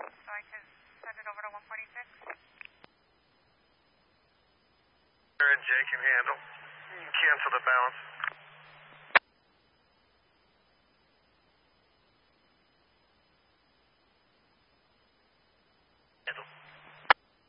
so I can send it over to 146? And Jay can handle. You can cancel the bounce.